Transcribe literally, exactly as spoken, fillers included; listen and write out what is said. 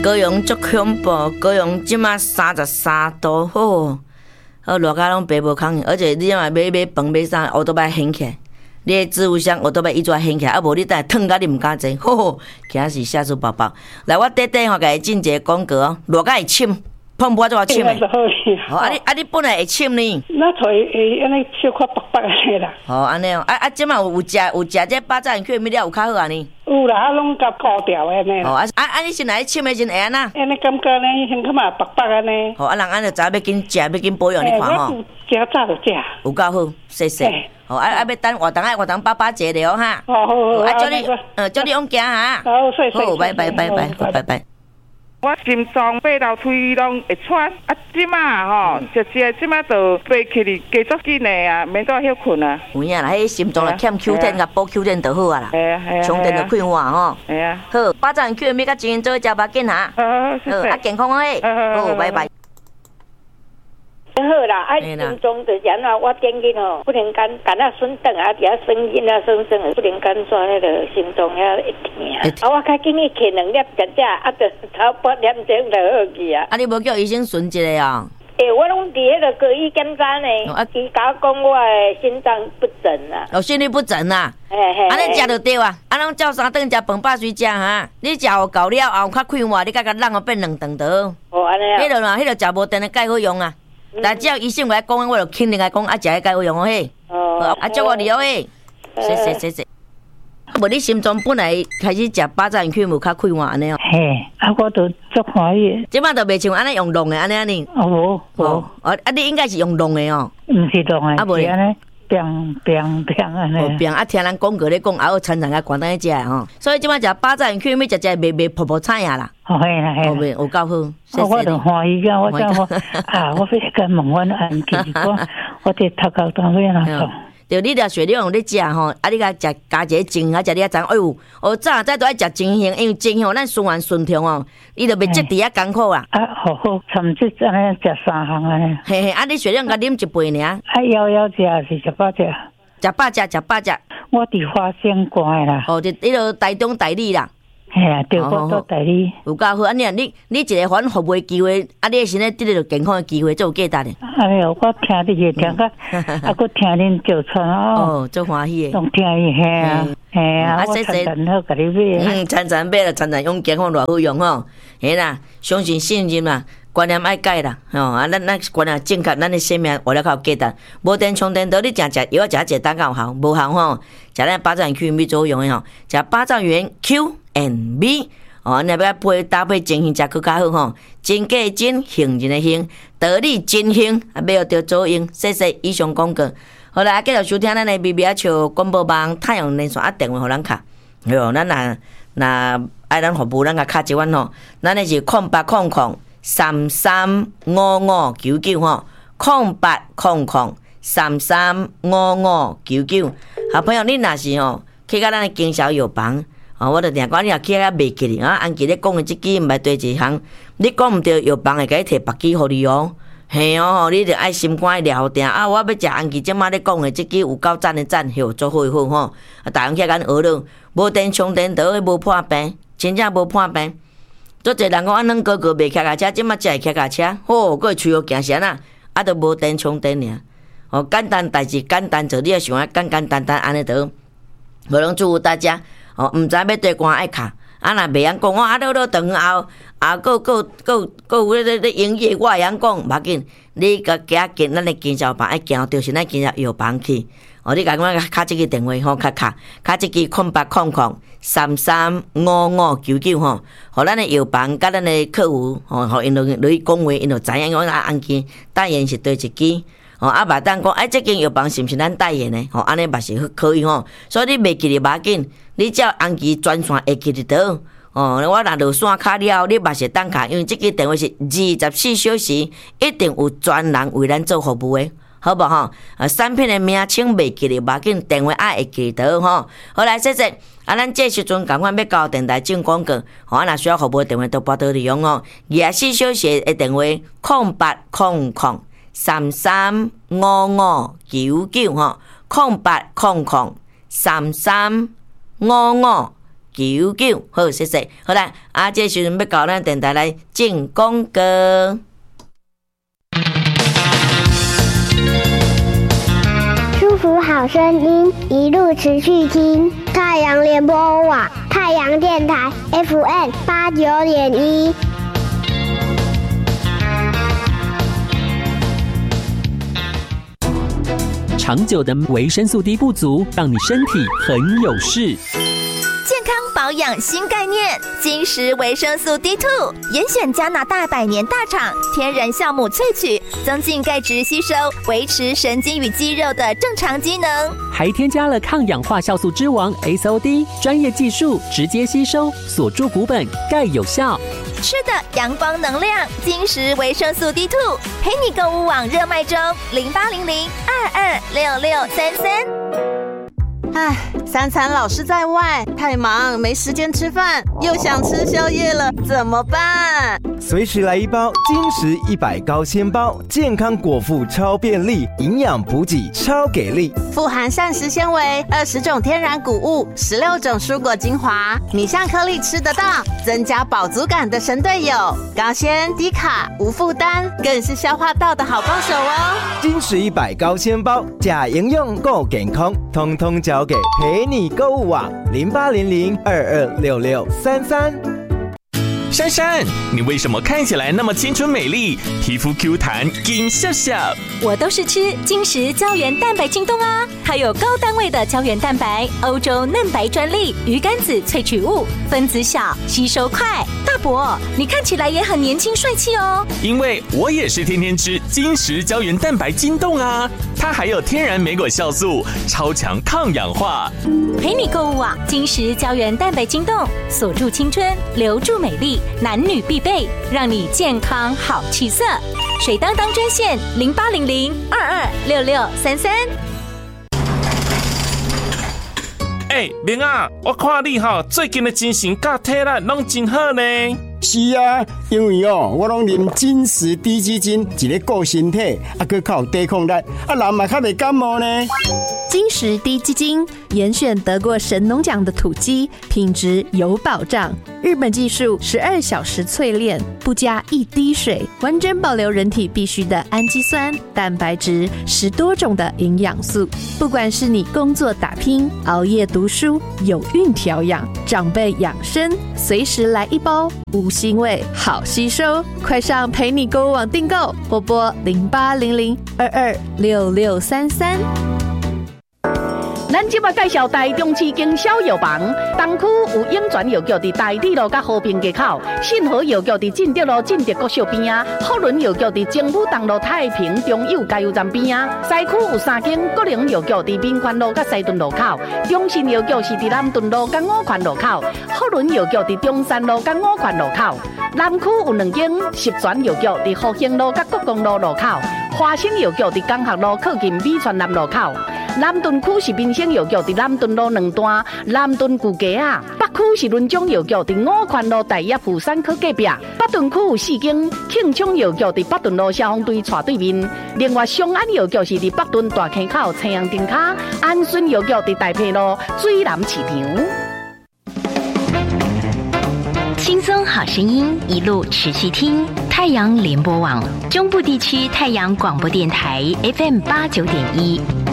高雄足恐怖，高雄即马三十三度，吼，好热甲拢爬无空，而且你若买买饭买啥，乌都摆掀起来，你的置物箱乌都摆伊抓掀起来，啊无你等下烫甲你毋敢坐，吼吼，惊死吓死宝宝。来，我短短吼甲伊进一个广告哦，热甲会深。碰不就深诶？哦，啊你啊你本来会深呢？ 那头会会安尼小可白白安尼啦。 哦，安尼哦，啊啊，即马有有食有食这巴掌去物料有较好安尼。 有啦，啊拢甲高调安尼。 哦，啊啊啊，你先来深诶先会安那？ 安尼感觉呢，胸口嘛白白安尼。 哦，啊人安尼知要紧食，要紧保养，你看吼。 食早就食。有够好，谢谢。哦，啊啊，要等活动啊，活动爸爸坐了哈。 好好好。 啊，祝你，呃，祝你往行哈。 好，谢谢。 好，拜拜拜拜拜拜。 我心脏爬到腿拢会喘，啊，即马吼，食食即马就爬起哩，加足紧的啊，免再休困啊。 有影啦，迄心脏若欠 Q 点，甲补 Q 点就好啊啦。 系啊系啊。 充电就快活吼。 系啊。 好，巴掌 Q 咪甲钱做食吧紧哈。 好，谢谢。 啊，健康诶。好，拜拜。 好啦，啊，心中就讲啊，我点紧吼，不能干干啊顺顿啊，底下生音啊生生，不能干抓迄个心中遐会疼。啊，我较紧去摕两粒食食，啊，就头八点钟就好去啊。 啊，你无叫医生顺一个啊？ 诶，我拢伫迄个高医检查呢，啊，伊甲我讲我诶心脏不整啊。 哦，心律不整啊。 嘿嘿。 安尼食就对啊，啊，拢照三顿食饭饱水食哈。你食有够了后较快活，你甲甲人哦变两顿得。 哦，安尼啊。 迄落啦，迄落食无电的钙好用啊。但只要医生来讲，我就肯定来讲，啊，食迄钙好用哦嘿。哦。啊，祝我你哦嘿。谢谢谢谢。无你心脏本来开始食巴掌去无较快活安尼哦。 嘿，啊，我都足欢喜。 即摆都袂像安尼用弄的安尼安尼。 哦无无。哦， 啊，你应该是用弄的哦。 毋是弄的，是安尼。变变变安尼， 哦变啊！听人讲过咧讲，啊，有参参甲关灯去食吼，所以即摆食巴掌去，咪食食袂袂泡泡菜啊啦。 哦嘿啦嘿啦， 有够好，谢谢我都欢喜个，我讲我啊，我非跟问阮安记，我我伫头壳当尾那种。 就你若学你用咧食吼，啊，你甲食加一个精，啊，食你啊知，哎呦，哦早早都爱食精型，因为精型咱循环顺畅哦，伊就袂积伫遐艰苦啦。 啊，好好，甚至安尼食三项安尼。 嘿嘿，啊，你学你甲啉一杯尔。 啊，枵枵食是食饱食。 食饱食，食饱食。 我伫花仙关啦。 哦，伫迄落台中台里啦。 嘿啊，对，我做代理。 有够好，啊你你你一个反服务的机会，啊你身体得到健康的机会，做有价值的。 哎呦，我听你个听个，啊，佫听恁叫传哦。 哦，足欢喜的。 拢听伊嘿啊，嘿啊，我常常好甲你买。 嗯，常常买了，常常用健康偌好用吼。嘿啦，相信信任啦，观念爱改啦，吼啊，咱咱观念正确，咱的生命活了较有价值。无电充电刀，你正食药食一个蛋有效，无效吼，食咱巴掌 Q 咪做用的吼，食巴掌元 Q and B。哦，你要配搭配精型才更加好吼，真假真，杏仁的杏，道理真杏，啊，要着做用。谢谢以上广告。好啦，继续收听咱的 B B 啊笑广播网太阳连线啊，电话互咱卡。哟，咱若若爱咱服务，咱甲卡一碗吼，咱的是空八空空三三五五九九吼，空八空空三三五五九九。好朋友，你若是吼去到咱的经销药房。哦，我著定讲，你若去遐卖去哩啊！安琪咧讲的即支毋捌对一项，你讲毋对，药房会甲你摕别支互你哦。嘿哦，你著爱心肝了定啊！我要食安琪即马咧讲的即支有够赞的赞，吼，做好好吼。啊，大家去甲学咯，无电充电倒无破病，真正无破病。做侪人讲啊，咱哥哥卖脚踏车，即马才会脚踏车，吼，佫会吹号行啥呐？啊，都无电充电尔。哦，简单代志简单做，你也想啊，简简单单安尼倒。无拢祝福大家。哦，毋知要对关爱卡，啊若袂晓讲，我啊，落落长后，啊，佫佫佫佫有咧咧营业，我会晓讲，无要紧，你甲行进咱的经销房，爱行着是咱经销药房去。哦，你甲我卡即个电话吼，卡卡卡即个空八空空三三五五九九吼，互咱的药房甲咱的客户吼，互因落落去讲话，因就知影讲啊，安琪代言是对一支。哦，啊，嘛当讲，哎，这间药房是毋是咱代言的？吼，安尼嘛是可以吼。所以你袂记哩，无要紧，你只要安琪专线会记得到。哦，我若落线卡了，你嘛是当卡，因为这个电话是二十四小时，一定有专人为咱做服务的，好无吼？啊，产品的名称袂记哩，无要紧，电话也会记得吼。好来，谢谢。啊，咱这时阵赶快要交电台进广告，吼，啊，若需要服务的电话都拨到利用哦。二十四小时的电话空八空空。三三五五九九吼，空八空空三三五五九九。好，谢谢。好啦，啊，这时阵要搞咱电台来进广告。 祝福好声音，一路持续听。太阳联播网，太阳电台 F M 八九点一。 长久的维生素 D 不足，让你身体很有事。 健康保养新概念，金石维生素 D 二 严选加拿大百年大厂天然酵母萃取，增进钙质吸收，维持神经与肌肉的正常机能， 还添加了抗氧化酵素之王 S O D， 专业技术直接吸收，锁住骨本，钙有效。 吃的阳光能量，金石维生素 D 二 陪你购物网热卖中，零八零零二二六六三三。 唉，三餐老是在外，太忙没时间吃饭，又想吃宵夜了，怎么办？ 随时来一包金石一百高纤包，健康果腹超便利，营养补给超给力， 富含膳食纤维，二十种天然谷物，十六种蔬果精华，你像颗粒吃得到，增加饱足感的神队友，高纤低卡无负担，更是消化道的好帮手哦。 金石一百高纤包，假营养够健康，通通交给陪你购物网零八零零二二六六三三。 珊珊，你为什么看起来那么青春美丽，皮肤 Q 弹金笑笑？ 我都是吃金石胶原蛋白京东啊，它有高单位的胶原蛋白，欧洲嫩白专利，鱼肝子萃取物，分子小，吸收快。大伯，你看起来也很年轻帅气哦。 因为我也是天天吃金石胶原蛋白京东啊，它还有天然莓果酵素，超强抗氧化。 陪你购物网，金石胶原蛋白京东，锁住青春，留住美丽，男女必备，让你健康好气色。水当当专线零八零零二二六六三三。 哎，明啊，我看你哈最近的精神甲体力拢真好呢。 是啊，因为哦，我拢啉金石低基金，一个顾身体，啊，佮较有抵抗力，啊，人嘛较袂感冒呢。 金石低基金严选得过神农奖的土鸡，品质有保障。日本技术十二小时淬炼，不加一滴水，完整保留人体必需的氨基酸、蛋白质，十多种的营养素。不管是你工作打拼、熬夜读书、有孕调养、长辈养生，随时来一包，无腥味，好吸收。快上陪你购物网订购，拨拨零八零零二二六六三三。 咱即摆介绍台中市经销药房，东区有永泉药局伫台底路甲和平街口，信和药局伫进德路进德国小边啊，福伦药局伫政府东路太平中友加油站边啊，西区有三间国营药局伫民权路甲西屯路口，中信药局是伫南屯路甲五权路口，福伦药局伫中山路甲五权路口，南区有两间十全药局伫福兴路甲国公路路口，华新药局伫江学路靠近美泉南路口。南屯区是民生药局伫南屯路两段南屯旧街啊，北区是润中药局伫五权路大业富山科隔壁，北屯区有四间庆昌药局伫北屯路消防队斜对面，另外松安药局是伫北屯大坑口青阳灯卡，安顺药局伫大坪路水南市场。 轻松好声音，一路持续听太阳联播网中部地区太阳广播电台 F M 八九点一。